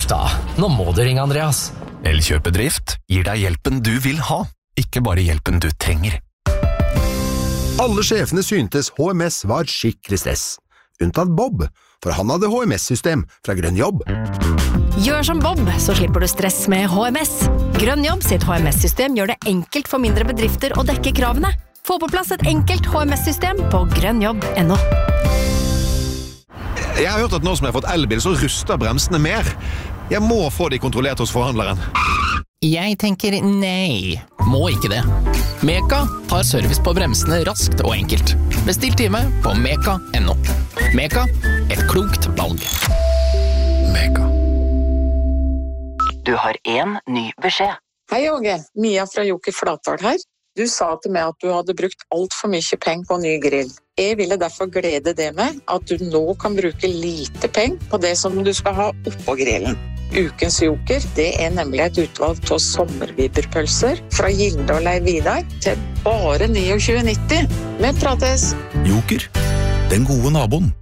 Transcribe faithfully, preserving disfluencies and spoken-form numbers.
da, nå må du ringe Andreas. Elkjøp-bedrift gir deg hjelpen du vil ha, ikke bare hjelpen du trenger. Alle sjefene syntes H M S var skikkelig stress. Unntatt Bob, for han hadde H M S-system fra Grønn Jobb. Gjør som Bob, så slipper du stress med H M S. Grønn Jobb sitt H M S-system gjør det enkelt for mindre bedrifter å dekke kravene. Få på plass et enkelt H M S-system på grønnjobb punktum no. Jeg har hørt at nå som jeg har fått elbil, så ruster bremsene mer. Jeg må få de kontrollert hos forhandleren. Jeg tenker nei, må ikke det. Meka tar service på bremsene raskt og enkelt. Bestill time på meka punktum no. Meka, et klokt valg. Mega. Du har en ny beskjed. Hei Åge, Mia fra Joker Flatdal her. Du sa til meg at du hadde brukt alt for mye penger på ny grill. Jeg ville derfor glede deg med at du nå kan bruke lite penger på det som du skal ha oppå grillen. Ukens Joker, det er nemlig et utvalg av sommerviberpølser fra Gilde og Leiv Vidar til bare tjueni nitti. Vi prates! Joker, den gode naboen.